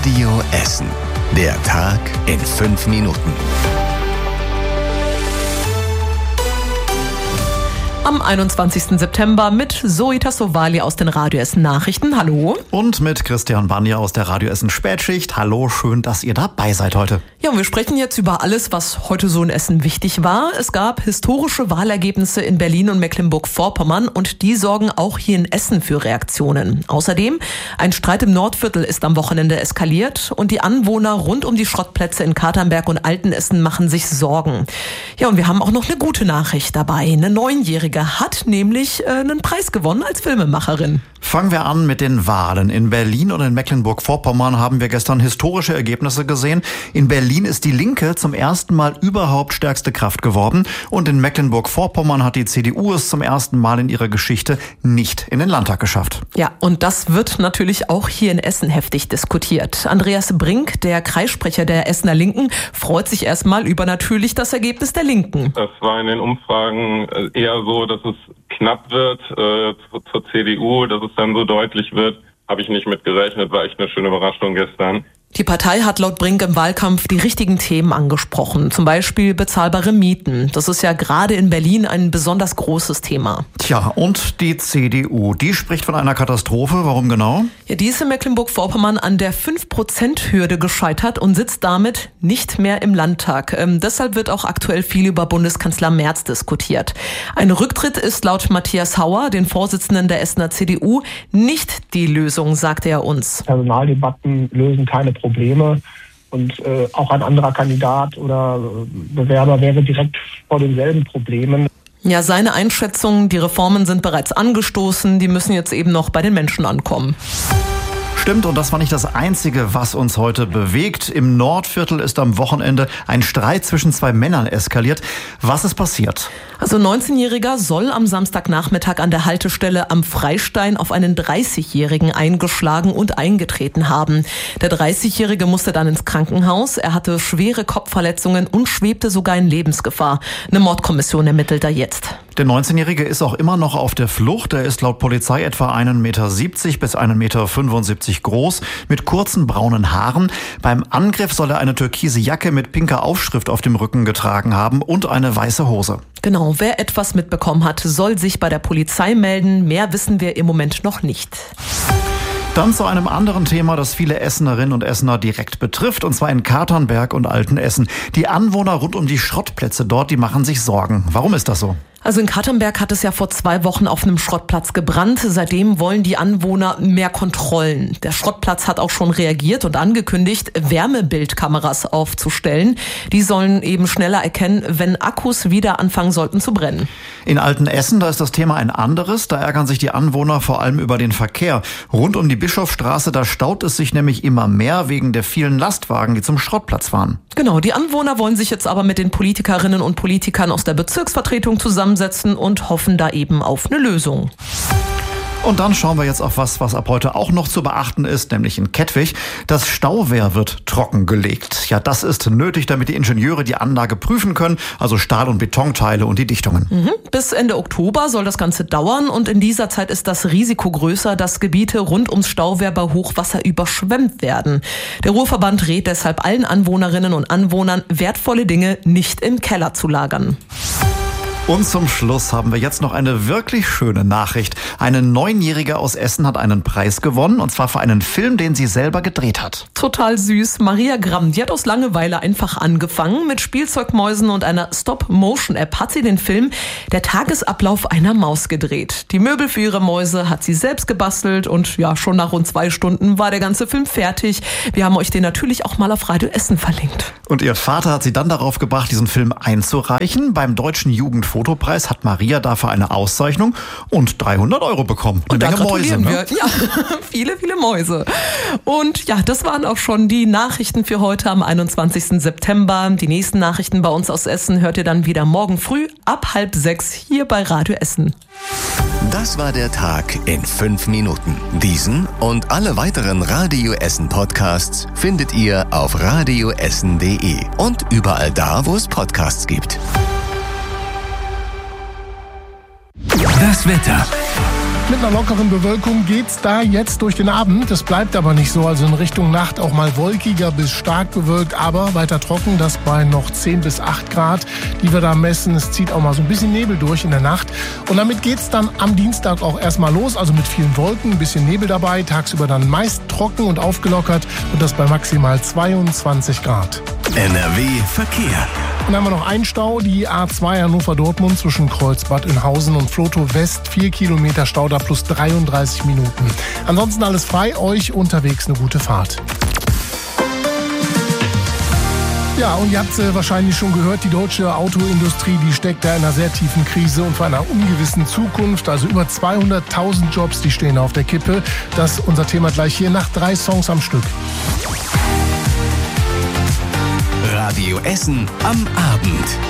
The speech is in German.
Radio Essen. Der Tag in 5 Minuten. Am 21. September mit Zoe Tassovali aus den Radio Essen Nachrichten. Hallo. Und mit Christian Banja aus der Radio Essen Spätschicht. Hallo, schön, dass ihr dabei seid heute. Ja, und wir sprechen jetzt über alles, was heute so in Essen wichtig war. Es gab historische Wahlergebnisse in Berlin und Mecklenburg-Vorpommern und die sorgen auch hier in Essen für Reaktionen. Außerdem, ein Streit im Nordviertel ist am Wochenende eskaliert und die Anwohner rund um die Schrottplätze in Katernberg und Altenessen machen sich Sorgen. Ja, und wir haben auch noch eine gute Nachricht dabei. Eine 9-Jährige hat nämlich einen Preis gewonnen als Filmemacherin. Fangen wir an mit den Wahlen. In Berlin und in Mecklenburg-Vorpommern haben wir gestern historische Ergebnisse gesehen. In Berlin ist die Linke zum ersten Mal überhaupt stärkste Kraft geworden. Und in Mecklenburg-Vorpommern hat die CDU es zum ersten Mal in ihrer Geschichte nicht in den Landtag geschafft. Ja, und das wird natürlich auch hier in Essen heftig diskutiert. Andreas Brink, der Kreissprecher der Essener Linken, freut sich erstmal über natürlich das Ergebnis der Linken. Das war in den Umfragen eher so, dass es knapp wird zur CDU, dass es dann so deutlich wird. Habe ich nicht mit gerechnet, war echt eine schöne Überraschung gestern. Die Partei hat laut Brink im Wahlkampf die richtigen Themen angesprochen, zum Beispiel bezahlbare Mieten. Das ist ja gerade in Berlin ein besonders großes Thema. Tja, und die CDU, die spricht von einer Katastrophe. Warum genau? Ja, die ist in Mecklenburg-Vorpommern an der 5%-Hürde gescheitert und sitzt damit nicht mehr im Landtag. Deshalb wird auch aktuell viel über Bundeskanzler Merz diskutiert. Ein Rücktritt ist laut Matthias Hauer, den Vorsitzenden der Essener CDU, nicht die Lösung, sagte er uns. Personaldebatten lösen keine Probleme und auch ein anderer Kandidat oder Bewerber wäre direkt vor denselben Problemen. Ja, seine Einschätzung, die Reformen sind bereits angestoßen, die müssen jetzt eben noch bei den Menschen ankommen. Stimmt, und das war nicht das Einzige, was uns heute bewegt. Im Nordviertel ist am Wochenende ein Streit zwischen 2 Männern eskaliert. Was ist passiert? Also ein 19-Jähriger soll am Samstagnachmittag an der Haltestelle am Freistein auf einen 30-Jährigen eingeschlagen und eingetreten haben. Der 30-Jährige musste dann ins Krankenhaus. Er hatte schwere Kopfverletzungen und schwebte sogar in Lebensgefahr. Eine Mordkommission ermittelt da jetzt. Der 19-Jährige ist auch immer noch auf der Flucht. Er ist laut Polizei etwa 1,70 Meter bis 1,75 Meter groß, mit kurzen braunen Haaren. Beim Angriff soll er eine türkise Jacke mit pinker Aufschrift auf dem Rücken getragen haben und eine weiße Hose. Genau, wer etwas mitbekommen hat, soll sich bei der Polizei melden. Mehr wissen wir im Moment noch nicht. Dann zu einem anderen Thema, das viele Essenerinnen und Essener direkt betrifft, und zwar in Katernberg und Altenessen. Die Anwohner rund um die Schrottplätze dort, die machen sich Sorgen. Warum ist das so? Also in Katernberg hat es ja vor 2 Wochen auf einem Schrottplatz gebrannt. Seitdem wollen die Anwohner mehr Kontrollen. Der Schrottplatz hat auch schon reagiert und angekündigt, Wärmebildkameras aufzustellen. Die sollen eben schneller erkennen, wenn Akkus wieder anfangen sollten zu brennen. In Altenessen, da ist das Thema ein anderes. Da ärgern sich die Anwohner vor allem über den Verkehr. Rund um die Bischofsstraße, da staut es sich nämlich immer mehr wegen der vielen Lastwagen, die zum Schrottplatz fahren. Genau, die Anwohner wollen sich jetzt aber mit den Politikerinnen und Politikern aus der Bezirksvertretung zusammensetzen und hoffen da eben auf eine Lösung. Und dann schauen wir jetzt auf was ab heute auch noch zu beachten ist, nämlich in Kettwig. Das Stauwehr wird trockengelegt. Ja, das ist nötig, damit die Ingenieure die Anlage prüfen können, also Stahl- und Betonteile und die Dichtungen. Bis Ende Oktober soll das Ganze dauern und in dieser Zeit ist das Risiko größer, dass Gebiete rund ums Stauwehr bei Hochwasser überschwemmt werden. Der Ruhrverband rät deshalb allen Anwohnerinnen und Anwohnern, wertvolle Dinge nicht im Keller zu lagern. Und zum Schluss haben wir jetzt noch eine wirklich schöne Nachricht. Eine 9-Jährige aus Essen hat einen Preis gewonnen, und zwar für einen Film, den sie selber gedreht hat. Total süß. Maria Gramm, die hat aus Langeweile einfach angefangen. Mit Spielzeugmäusen und einer Stop-Motion-App hat sie den Film Der Tagesablauf einer Maus gedreht. Die Möbel für ihre Mäuse hat sie selbst gebastelt und ja, schon nach rund 2 Stunden war der ganze Film fertig. Wir haben euch den natürlich auch mal auf Radio Essen verlinkt. Und ihr Vater hat sie dann darauf gebracht, diesen Film einzureichen. Beim Deutschen Jugendfotopreis hat Maria dafür eine Auszeichnung und 300 € bekommen. Eine Menge Mäuse, ne? Ja, viele Mäuse. Und ja, das waren auch schon die Nachrichten für heute am 21. September. Die nächsten Nachrichten bei uns aus Essen hört ihr dann wieder morgen früh ab 5:30 hier bei Radio Essen. Das war der Tag in 5 Minuten. Diesen und alle weiteren Radio Essen Podcasts findet ihr auf radioessen.de und überall da, wo es Podcasts gibt. Das Wetter. Mit einer lockeren Bewölkung geht's da jetzt durch den Abend. Es bleibt aber nicht so, also in Richtung Nacht auch mal wolkiger bis stark bewölkt, aber weiter trocken, das bei noch 10 bis 8 Grad, die wir da messen. Es zieht auch mal so ein bisschen Nebel durch in der Nacht. Und damit geht's dann am Dienstag auch erstmal los, also mit vielen Wolken, ein bisschen Nebel dabei, tagsüber dann meist trocken und aufgelockert und das bei maximal 22 Grad. NRW Verkehr. Dann haben wir noch einen Stau, die A2 Hannover-Dortmund zwischen Kreuzbad Oeynhausen und Flotow West. 4 Kilometer Stau da plus 33 Minuten. Ansonsten alles frei, euch unterwegs eine gute Fahrt. Ja, und ihr habt es wahrscheinlich schon gehört, die deutsche Autoindustrie, die steckt da in einer sehr tiefen Krise und vor einer ungewissen Zukunft. Also über 200.000 Jobs, die stehen auf der Kippe. Das ist unser Thema gleich hier nach 3 Songs am Stück. Radio Essen am Abend.